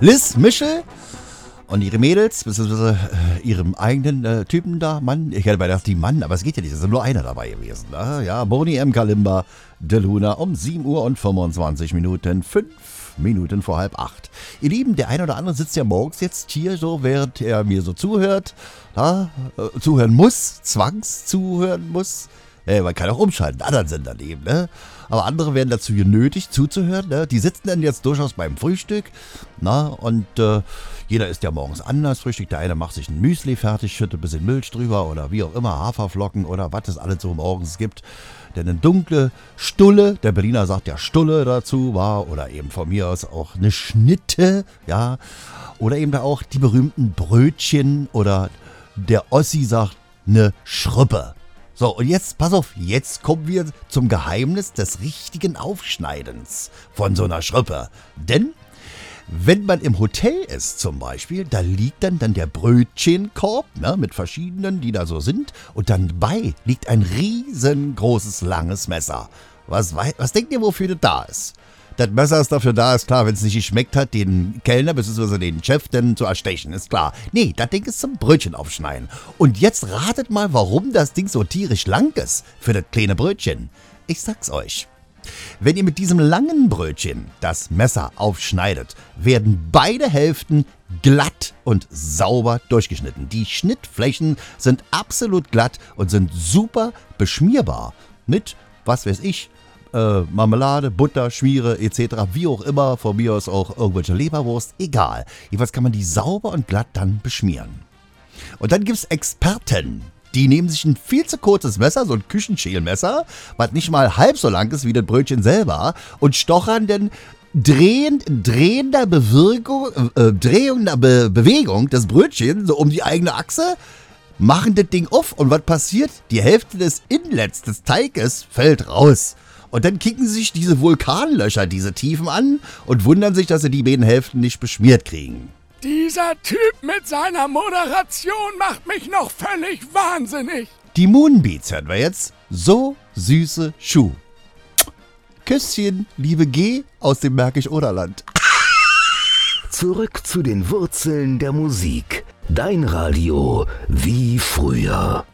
Liz Michel und ihre Mädels, beziehungsweise ihrem eigenen Typen da, Mann. Ich hätte gedacht, die Mann, aber es geht ja nicht, es ist nur einer dabei gewesen. Ja, Boni M. Kalimba, De Luna um 7 Uhr und 25 Minuten, 5 Minuten vor 7:30. Ihr Lieben, der eine oder andere sitzt ja morgens jetzt hier so, während er mir so zuhört, zuhören muss, zuhören muss. Man kann auch umschalten, einen anderen Sender nehmen, ne? Aber andere werden dazu genötigt, zuzuhören, ne? Die sitzen dann jetzt durchaus beim Frühstück, und jeder isst ja morgens anders Frühstück. Der eine macht sich ein Müsli fertig, schüttet ein bisschen Milch drüber oder wie auch immer, Haferflocken oder was es alles so morgens gibt. Denn eine dunkle Stulle, der Berliner sagt ja Stulle dazu, oder eben von mir aus auch eine Schnitte, ja. Oder eben da auch die berühmten Brötchen oder der Ossi sagt eine Schruppe. So, und jetzt, pass auf, jetzt kommen wir zum Geheimnis des richtigen Aufschneidens von so einer Schruppe. Denn, wenn man im Hotel ist zum Beispiel, da liegt dann der Brötchenkorb, mit verschiedenen, die da so sind. Und dann bei liegt ein riesengroßes, langes Messer. Was denkt ihr, wofür das da ist? Das Messer ist dafür da, ist klar, wenn es nicht geschmeckt hat, den Kellner bzw. den Chef dann zu erstechen, ist klar. Nee, das Ding ist zum Brötchen aufschneiden. Und jetzt ratet mal, warum das Ding so tierisch lang ist für das kleine Brötchen. Ich sag's euch. Wenn ihr mit diesem langen Brötchen das Messer aufschneidet, werden beide Hälften glatt und sauber durchgeschnitten. Die Schnittflächen sind absolut glatt und sind super beschmierbar mit, was weiß ich, Marmelade, Butter, Schmiere etc., wie auch immer, von mir aus auch irgendwelche Leberwurst, egal. Jedenfalls kann man die sauber und glatt dann beschmieren. Und dann gibt es Experten, die nehmen sich ein viel zu kurzes Messer, so ein Küchenschälmesser, was nicht mal halb so lang ist wie das Brötchen selber, und stochern dann drehender Bewegung des Brötchens so um die eigene Achse, machen das Ding auf und was passiert? Die Hälfte des Inlets des Teiges fällt raus. Und dann kicken sich diese Vulkanlöcher diese Tiefen an und wundern sich, dass sie die beiden Hälften nicht beschmiert kriegen. Dieser Typ mit seiner Moderation macht mich noch völlig wahnsinnig. Die Moonbeats hören wir jetzt. So süße Schuh. Küsschen, liebe G aus dem Märkisch-Oderland. Zurück zu den Wurzeln der Musik. Dein Radio wie früher.